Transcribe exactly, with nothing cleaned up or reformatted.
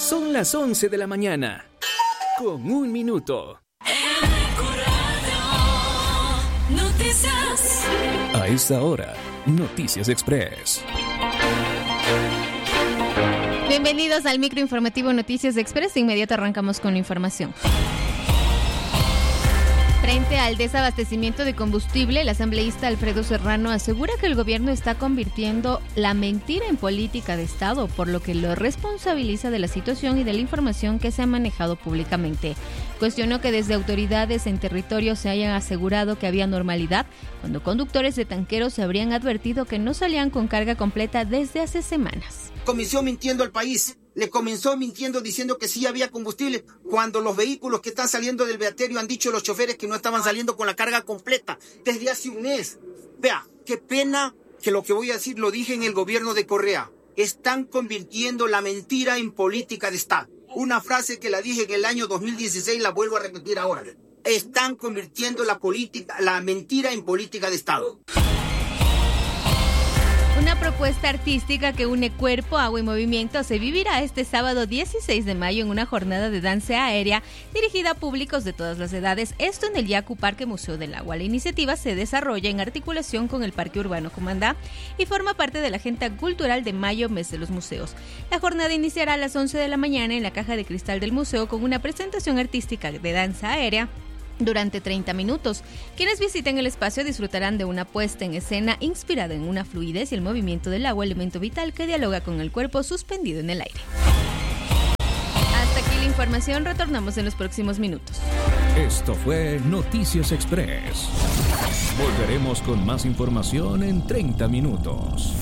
Son las once de la mañana, con un minuto. Noticias. A esta hora, Noticias Express. Bienvenidos al microinformativo Noticias Express. De inmediato arrancamos con la información. Frente al desabastecimiento de combustible, el asambleísta Alfredo Serrano asegura que el gobierno está convirtiendo la mentira en política de Estado, por lo que lo responsabiliza de la situación y de la información que se ha manejado públicamente. Cuestionó que desde autoridades en territorio se hayan asegurado que había normalidad, cuando conductores de tanqueros se habrían advertido que no salían con carga completa desde hace semanas. Comenzó mintiendo al país, le comenzó mintiendo diciendo que sí había combustible, cuando los vehículos que están saliendo del beaterio han dicho los choferes que no estaban saliendo con la carga completa desde hace un mes. Vea, qué pena que lo que voy a decir lo dije en el gobierno de Correa. Están convirtiendo la mentira en política de Estado. Una frase que la dije en el año dos mil dieciséis, la vuelvo a repetir ahora. Están convirtiendo la política, la mentira en política de Estado. Una propuesta artística que une cuerpo, agua y movimiento se vivirá este sábado dieciséis de mayo en una jornada de danza aérea dirigida a públicos de todas las edades, esto en el Yacu Parque Museo del Agua. La iniciativa se desarrolla en articulación con el Parque Urbano Comandá y forma parte de la agenda cultural de mayo, mes de los museos. La jornada iniciará a las once de la mañana en la caja de cristal del museo con una presentación artística de danza aérea durante treinta minutos. Quienes visiten el espacio disfrutarán de una puesta en escena inspirada en una fluidez y el movimiento del agua, elemento vital que dialoga con el cuerpo suspendido en el aire. Hasta aquí la información, retornamos en los próximos minutos. Esto fue Noticias Express. Volveremos con más información en treinta minutos.